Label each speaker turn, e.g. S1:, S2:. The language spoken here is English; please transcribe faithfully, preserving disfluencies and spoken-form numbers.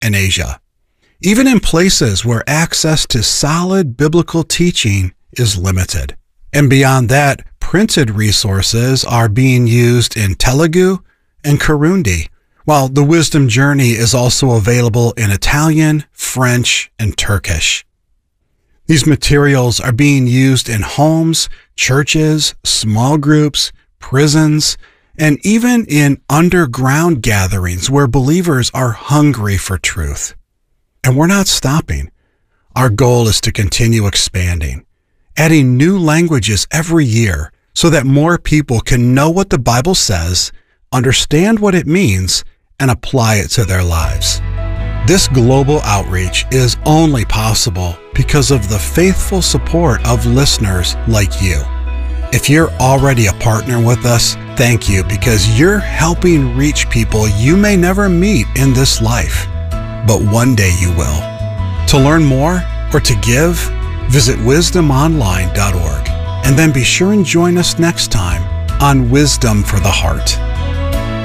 S1: and Asia, even in places where access to solid biblical teaching is limited. And beyond that, printed resources are being used in Telugu and Kirundi, while the Wisdom Journey is also available in Italian, French, and Turkish. These materials are being used in homes, churches, small groups, prisons, and even in underground gatherings where believers are hungry for truth. And we're not stopping. Our goal is to continue expanding, adding new languages every year so that more people can know what the Bible says, understand what it means, and apply it to their lives. This global outreach is only possible because of the faithful support of listeners like you. If you're already a partner with us, thank you, because you're helping reach people you may never meet in this life, but one day you will. To learn more or to give, visit wisdom online dot org, and then be sure and join us next time on Wisdom for the Heart.